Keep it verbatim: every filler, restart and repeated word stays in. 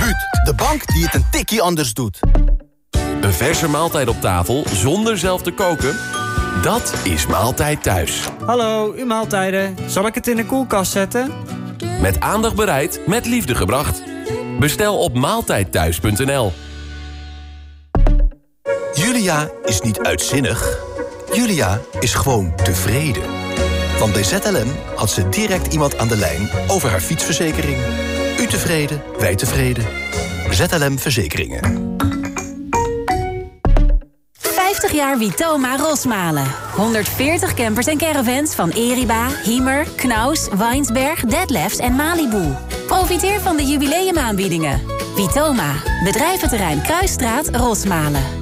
Ruud, de bank die het een tikkie anders doet. Een verse maaltijd op tafel zonder zelf te koken? Dat is Maaltijd Thuis. Hallo, uw maaltijden. Zal ik het in de koelkast zetten? Met aandacht bereid, met liefde gebracht. Bestel op maaltijdthuis punt n l. Julia is niet uitzinnig. Julia is gewoon tevreden. Want bij Z L M had ze direct iemand aan de lijn over haar fietsverzekering. U tevreden, wij tevreden. Z L M Verzekeringen. vijftig jaar Vitoma Rosmalen. honderdveertig campers en caravans van Eriba, Hymer, Knaus, Weinsberg, Detlefs en Malibu. Profiteer van de jubileumaanbiedingen. Vitoma, bedrijventerrein Kruisstraat, Rosmalen.